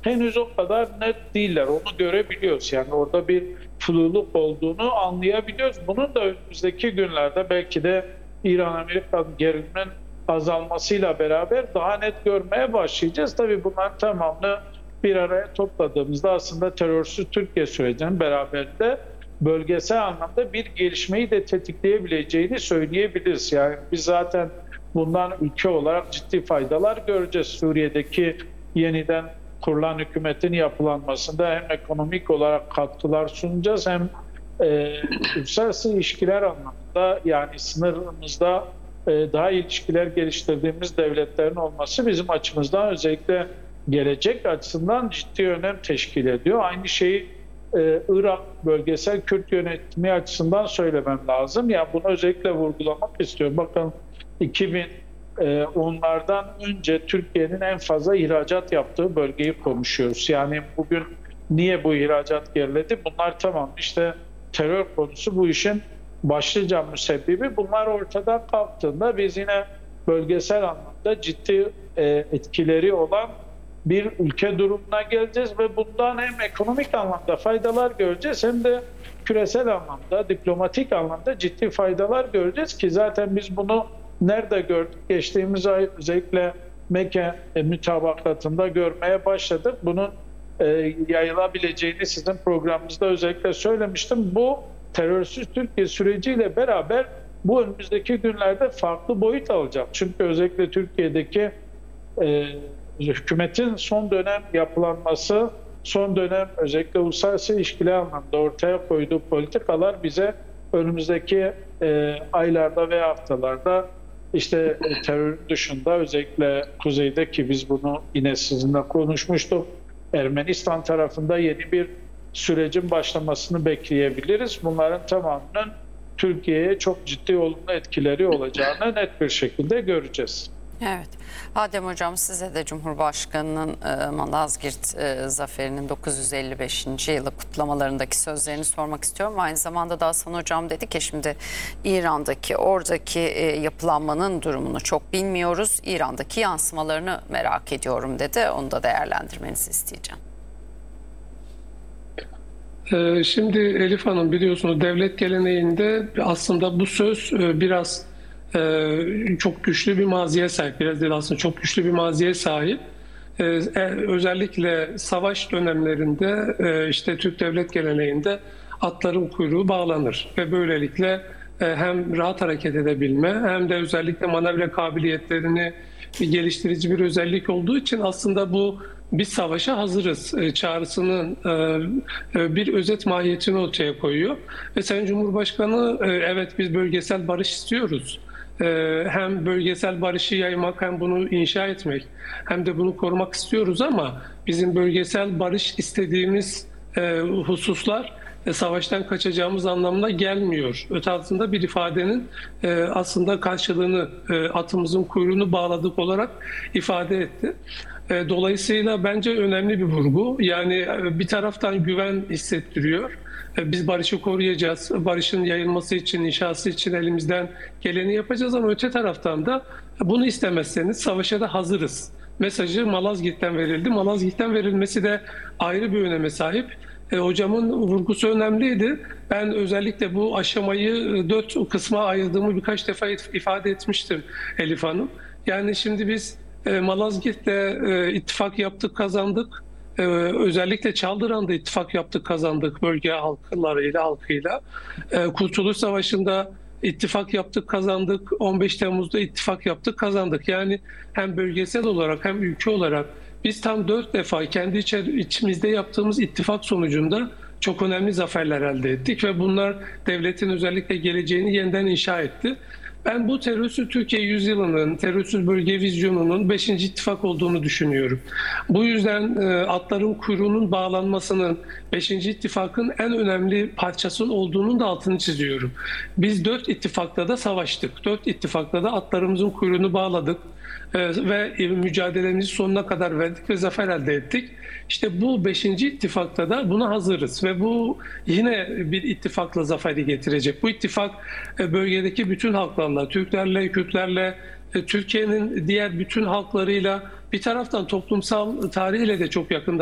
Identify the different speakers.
Speaker 1: henüz o kadar net değiller. Onu görebiliyoruz. Yani orada bir fluluk olduğunu anlayabiliyoruz. Bunun da önümüzdeki günlerde belki de İran-Amerika gerilinin azalmasıyla beraber daha net görmeye başlayacağız. Tabii bunların tamamını bir araya topladığımızda aslında terörsüz Türkiye sürecinin beraberinde bölgesel anlamda bir gelişmeyi de tetikleyebileceğini söyleyebiliriz. Yani biz zaten bundan ülke olarak ciddi faydalar göreceğiz. Suriye'deki yeniden kurulan hükümetin yapılanmasında hem ekonomik olarak katkılar sunacağız hem uluslararası ilişkiler anlamında, yani sınırımızda daha iyi ilişkiler geliştirdiğimiz devletlerin olması bizim açımızdan özellikle gelecek açısından ciddi önem teşkil ediyor. Aynı şeyi Irak bölgesel Kürt yönetimi açısından söylemem lazım. Yani bunu özellikle vurgulamak istiyorum. Bakın 2010'lardan önce Türkiye'nin en fazla ihracat yaptığı bölgeyi konuşuyoruz. Yani bugün niye bu ihracat geriledi? Bunlar tamam, işte terör konusu bu işin başlıca müsebbibi. Bunlar ortadan kalktığında biz yine bölgesel anlamda ciddi etkileri olan bir ülke durumuna geleceğiz ve bundan hem ekonomik anlamda faydalar göreceğiz hem de küresel anlamda, diplomatik anlamda ciddi faydalar göreceğiz ki zaten biz bunu nerede gördük? Geçtiğimiz ay özellikle Mekke mütabakatında görmeye başladık. Bunun yayılabileceğini sizin programınızda özellikle söylemiştim. Bu terörsüz Türkiye süreciyle beraber bu önümüzdeki günlerde farklı boyut alacak. Çünkü özellikle Türkiye'deki hükümetin son dönem yapılanması, son dönem özellikle uluslararası ilişkiler anlamda ortaya koyduğu politikalar bize önümüzdeki aylarda ve haftalarda işte terör dışında özellikle kuzeydeki, biz bunu yine sizinle konuşmuştuk, Ermenistan tarafında yeni bir sürecin başlamasını bekleyebiliriz. Bunların tamamının Türkiye'ye çok ciddi olumlu etkileri olacağını net bir şekilde göreceğiz.
Speaker 2: Evet. Adem Hocam, size de Cumhurbaşkanı'nın Malazgirt zaferinin 955. yılı kutlamalarındaki sözlerini sormak istiyorum. Aynı zamanda da Hasan Hocam dedi ki şimdi İran'daki, oradaki yapılanmanın durumunu çok bilmiyoruz. İran'daki yansımalarını merak ediyorum dedi. Onu da değerlendirmenizi isteyeceğim.
Speaker 3: Şimdi Elif Hanım, biliyorsunuz devlet geleneğinde aslında bu söz biraz çok güçlü bir maziye sahip. Biraz değil, aslında çok güçlü bir maziye sahip. Özellikle savaş dönemlerinde işte Türk devlet geleneğinde atların kuyruğu bağlanır ve böylelikle hem rahat hareket edebilme hem de özellikle manevra kabiliyetlerini geliştirici bir özellik olduğu için aslında bu biz savaşa hazırız çağrısının bir özet mahiyetini ortaya koyuyor. Ve Sayın Cumhurbaşkanı evet biz bölgesel barış istiyoruz. Hem bölgesel barışı yaymak hem bunu inşa etmek hem de bunu korumak istiyoruz ama bizim bölgesel barış istediğimiz hususlar savaştan kaçacağımız anlamına gelmiyor. Öte altında bir ifadenin aslında karşılığını atımızın kuyruğunu bağladık olarak ifade etti. Dolayısıyla bence önemli bir vurgu. Yani bir taraftan güven hissettiriyor. Biz barışı koruyacağız. Barışın yayılması için, inşası için elimizden geleni yapacağız ama öte taraftan da bunu istemezseniz savaşa da hazırız mesajı Malazgirt'ten verildi. Malazgirt'ten verilmesi de ayrı bir öneme sahip. Hocamın vurgusu önemliydi. Ben özellikle bu aşamayı 4 kısma ayırdığımı birkaç defa ifade etmiştim Elif Hanım. Yani şimdi biz Malazgirt'te ittifak yaptık, kazandık. Özellikle Çaldıran'da ittifak yaptık, kazandık bölge halkıyla. Kurtuluş Savaşı'nda ittifak yaptık, kazandık. 15 Temmuz'da ittifak yaptık, kazandık. Yani hem bölgesel olarak hem ülke olarak biz tam 4 defa kendi içimizde yaptığımız ittifak sonucunda çok önemli zaferler elde ettik ve bunlar devletin özellikle geleceğini yeniden inşa etti. Ben bu terörsüz Türkiye yüzyılının, terörsüz bölge vizyonunun 5. ittifak olduğunu düşünüyorum. Bu yüzden atların kuyruğunun bağlanmasının 5. ittifakın en önemli parçası olduğunun da altını çiziyorum. Biz 4 ittifakta da savaştık. 4 ittifakta da atlarımızın kuyruğunu bağladık ve mücadelemizi sonuna kadar verdik ve zafer elde ettik. İşte bu 5. ittifakta da buna hazırız ve bu yine bir ittifakla zaferi getirecek. Bu ittifak bölgedeki bütün halklarla, Türklerle, Kürtlerle, Türkiye'nin diğer bütün halklarıyla, bir taraftan toplumsal tarihiyle de çok yakında